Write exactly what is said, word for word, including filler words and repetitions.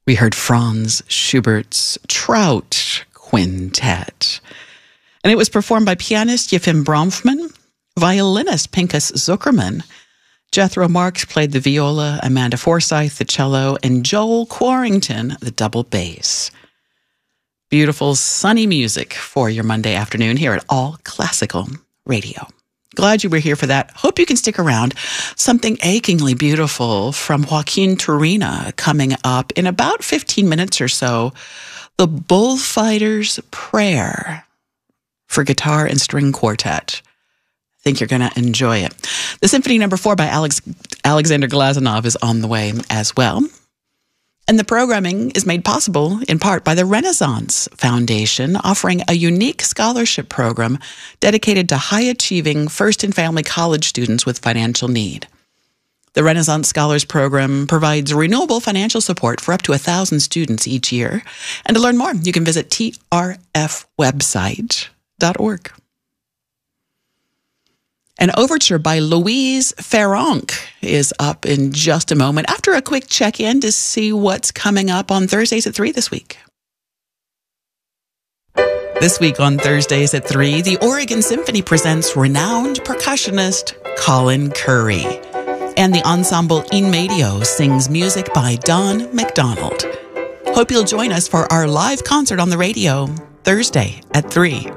We heard Franz Schubert's Trout Quintet. And it was performed by pianist Yefim Bronfman, violinist Pinchas Zuckerman. Jethro Marks played the viola, Amanda Forsyth the cello, and Joel Quarrington the double bass. Beautiful, sunny music for your Monday afternoon here at All Classical Radio. Glad you were here for that. Hope you can stick around. Something achingly beautiful from Joaquin Turina coming up in about fifteen minutes or so. The Bullfighter's Prayer for guitar and string quartet. I think you're going to enjoy it. The Symphony Number Four by Alex, Alexander Glazunov is on the way as well. And the programming is made possible in part by the Renaissance Foundation, offering a unique scholarship program dedicated to high-achieving first and family college students with financial need. The Renaissance Scholars Program provides renewable financial support for up to one thousand students each year. And to learn more, you can visit T R F website dot org. An overture by Louise Ferronk is up in just a moment after a quick check-in to see what's coming up on Thursdays at three this week. This week on Thursdays at three, the Oregon Symphony presents renowned percussionist Colin Curry. And the ensemble In Medio sings music by Don McDonald. Hope you'll join us for our live concert on the radio Thursday at three.